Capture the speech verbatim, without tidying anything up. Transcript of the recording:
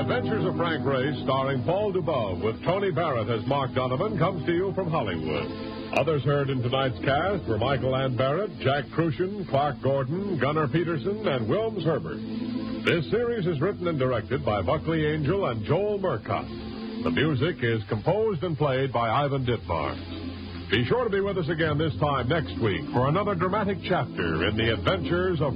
Adventures of Frank Race, starring Paul Dubove, with Tony Barrett as Mark Donovan, comes to you from Hollywood. Others heard in tonight's cast were Michael Ann Barrett, Jack Crucian, Clark Gordon, Gunnar Peterson, and Wilms Herbert. This series is written and directed by Buckley Angel and Joel Murcott. The music is composed and played by Ivan Ditmar. Be sure to be with us again this time next week for another dramatic chapter in the adventures of